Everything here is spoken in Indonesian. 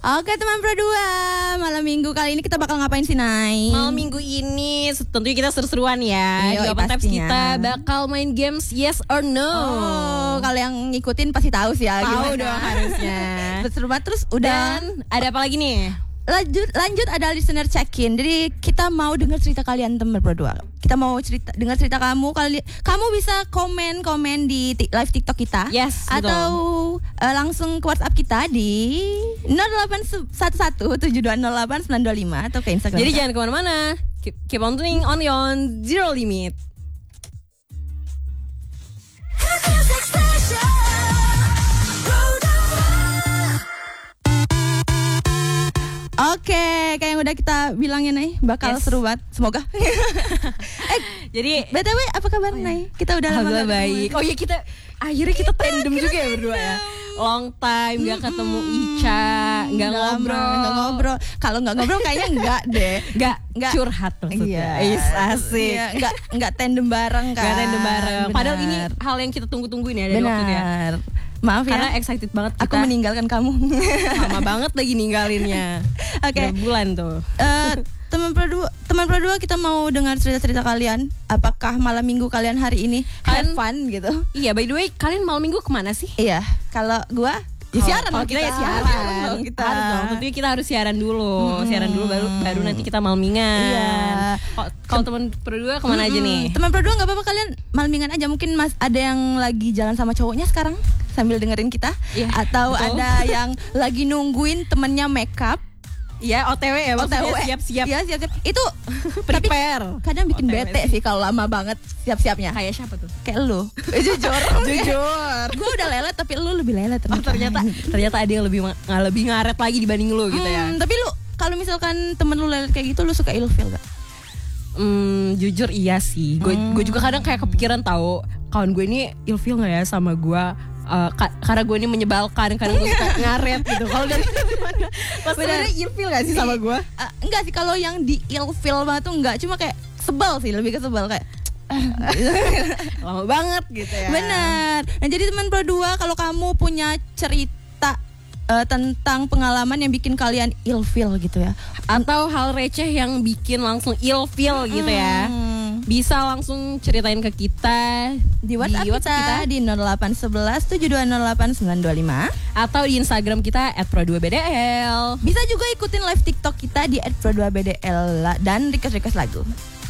Oke teman Pro 2, malam minggu kali ini kita bakal ngapain sih, Nay? Malam minggu ini tentunya kita seru-seruan ya. Jawaban tips kita bakal main games yes or no. Oh, kalau yang ngikutin pasti tahu sih ya. Tahu dong harusnya. Seru banget. Terus udah. Dan ada apa lagi nih? Lanjut ada listener check-in. Jadi kita mau dengar cerita kalian teman Pro 2. Kita mau dengar cerita kamu. Kamu bisa komen di live TikTok kita. Yes, atau langsung ke WhatsApp kita di 08117208 925 atau ke Instagram. Jadi jangan kemana-mana. Keep on tuning on your Zero Limit. Oke, kayak yang udah kita bilangin nih bakal seru banget. Semoga. Jadi BTW apa kabar Nay? Kita udah lama gak baik. Oh iya akhirnya kita tandem juga ya berdua ya. Long time gak ketemu Ica, gak ngobrol. Kalau gak ngobrol kayaknya enggak deh. Gak curhat maksudnya. Iya, asik. Iya, enggak tandem bareng kan. Gak tandem bareng. Padahal ini hal yang kita tunggu-tungguin ya dari waktu dia. Maaf ya. Karena excited banget kita. Aku meninggalkan kamu. Lama banget lagi ninggalinnya. Oke. Bulan tuh. Teman Pro 2 kita mau dengar cerita-cerita kalian. Apakah malam minggu kalian hari ini have fun gitu? Iya, by the way, kalian malam minggu kemana sih? Iya, kalau gua siaran. Kalau kita ya siaran. Harus dong. Tentunya kita harus siaran dulu. Siaran dulu baru nanti kita malmingan. Iya. Kalau teman Pro 2 kemana aja nih? Teman Pro 2 nggak apa-apa kalian malmingan aja. Mungkin ada yang lagi jalan sama cowoknya sekarang sambil dengerin kita. Iya, atau betul. ada yang lagi nungguin temennya makeup. Ya OTW ya, maksudnya siap-siap. Iya, siap-siap. Itu prepare. Tapi kadang bikin OTW bete sih kalau lama banget siap-siapnya. Kayak siapa tuh? Kayak lu. Jujur. Gue udah lelet tapi lu lebih lelet ternyata ada yang lebih ngaret lagi dibanding lu gitu ya. Tapi lu kalau misalkan temen lu lelet kayak gitu, lu suka ilfil gak? Jujur iya sih. Gue juga kadang kayak kepikiran tahu kawan gue ini ilfil nggak ya sama gue. Karena gue ini menyebalkan, kadang gue suka ngaret gitu. Kalau dari mana? Sebenarnya ilfil gak sih sama gue? Enggak sih, kalau yang di ilfil banget tuh enggak, cuma kayak sebel sih, lebih ke sebel kayak lama banget gitu ya. Benar. Nah jadi teman Pro 2, kalau kamu punya cerita tentang pengalaman yang bikin kalian ilfil gitu ya, atau hal receh yang bikin langsung ilfil gitu ya, bisa langsung ceritain ke kita di WhatsApp kita di 0811 7208 925 atau di Instagram kita @pro2bdl. Bisa juga ikutin live TikTok kita di @pro2bdl dan request lagu.